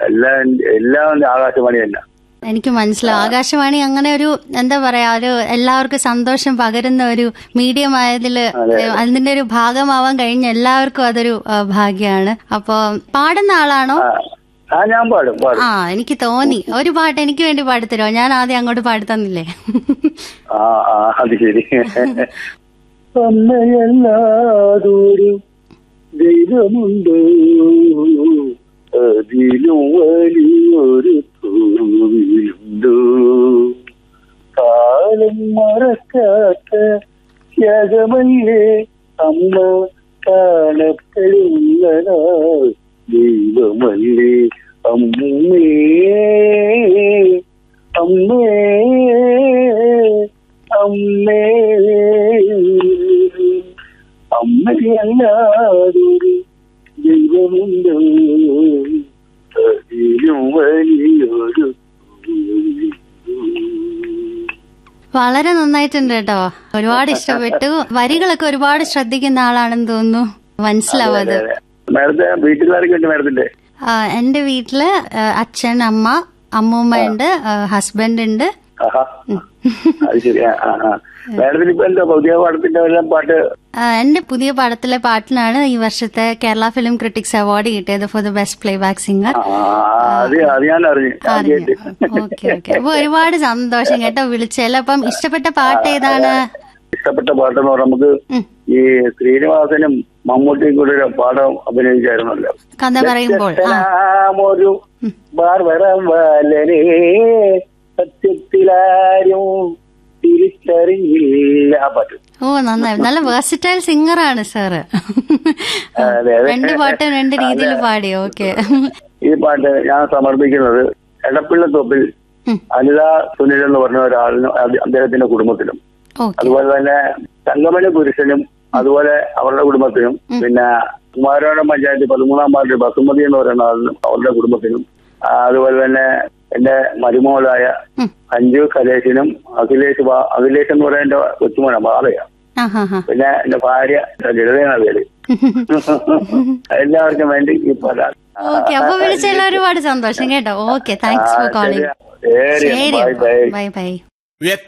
എല്ലാം ആകാശവാണി തന്നെ. എനിക്ക് മനസ്സിലാവും. ആകാശവാണി അങ്ങനെ ഒരു എന്താ പറയാ, ഒരു എല്ലാവർക്കും സന്തോഷം പകരുന്ന ഒരു മീഡിയം ആയതില് അതിന്റെ ഒരു ഭാഗമാവാൻ കഴിഞ്ഞ എല്ലാവർക്കും അതൊരു ഭാഗ്യമാണ്. അപ്പൊ പാടുന്ന ആളാണോ? ഞാൻ പാടും. എനിക്ക് തോന്നി ഒരു പാട്ട് എനിക്ക് വേണ്ടി പാടിത്തരോ? ഞാൻ ആദ്യം അങ്ങോട്ട് പാടിത്തന്നില്ലേ? അത് ശരി. അമ്മയല്ലാതൊരു ദൈവമുണ്ടോ, അതിലും വലിയൊരു തോവിലുണ്ടോ, കാലം മറക്കാത്ത ത്യാഗമല്ലേ അമ്മ കാണപ്പെടുന്ന ദൈവമല്ലേ അമ്മേ അമ്മേ അമ്മേ അമ്മയല്ലാതൊരു ദൈവമുണ്ടോ, അതിലും വലിയൊരു. വളരെ നന്നായിട്ടുണ്ട് കേട്ടോ, ഒരുപാട് ഇഷ്ടപ്പെട്ടു. വരികളൊക്കെ ഒരുപാട് ശ്രദ്ധിക്കുന്ന ആളാണെന്ന് തോന്നുന്നു, മനസ്സിലാവത്. വീട്ടിലാരൊക്കെ ഉണ്ട് മാഡത്തിന്റെ? എന്റെ വീട്ടില് അച്ഛൻ, അമ്മ, അമ്മൂമ്മ ഉണ്ട്, ഹസ്ബൻഡ് ഉണ്ട്. എന്റെ പുതിയ പടത്തിലെ പാട്ടിനാണ് ഈ വർഷത്തെ കേരള ഫിലിം ക്രിട്ടിക്സ് അവാർഡ് കിട്ടിയത് for the best play back singer. Okay okay. അപ്പൊ ഒരുപാട് സന്തോഷം കേട്ടോ വിളിച്ചല്ലോ. അപ്പം ഇഷ്ടപ്പെട്ട പാട്ട് ഏതാണ്? ഇഷ്ടപ്പെട്ട പാട്ടെന്ന് പറഞ്ഞാൽ നമുക്ക് ഈ ശ്രീനിവാസനും മമ്മൂട്ടിയും കൂടെ ഒരു പാഠം അഭിനയിച്ചായിരുന്നല്ലോ, കഥ പറയുമ്പോൾ. ഒരു ബാർവരം വാലനേ സത്യത്തിലാരും തിരിച്ചറിയില്ല ആ പാട്ട്. ഓ നന്നായി, നല്ല വേഴ്സിറ്റൈൽ സിംഗറാണ് സാറ്. രണ്ട് പാട്ടും രണ്ട് രീതിയിൽ പാടി. ഓക്കെ. ഈ പാട്ട് ഞാൻ സമർപ്പിക്കുന്നത് എടപ്പിള്ളത്തോപ്പിൽ അനിത സുനിൽ എന്ന് പറഞ്ഞ ഒരാളിനും അദ്ദേഹത്തിന്റെ കുടുംബത്തിനും, അതുപോലെ തന്നെ തങ്കമണി പുരുഷനും അതുപോലെ അവരുടെ കുടുംബത്തിനും, പിന്നെ കുമാരവാടം പഞ്ചായത്ത് 13-ാം വാർഡ് ബസുമതി എന്ന് പറയുന്ന ആളിനും അവരുടെ കുടുംബത്തിനും, അതുപോലെ തന്നെ എന്റെ മരുമോളായ അഞ്ജു കലേഷിനും അഖിലേഷ് എന്ന് പറയുന്ന എന്റെ കൊച്ചുമോന ബാലയാ, പിന്നെ എന്റെ ഭാര്യ ലളിതയാണ് പേര്. എല്ലാവർക്കും വേണ്ടി ഈ പാടാണ്. അപ്പൊ വിളിച്ചതിൽ ഒരുപാട് സന്തോഷം കേട്ടോ. Okay, thanks for calling. Bye bye.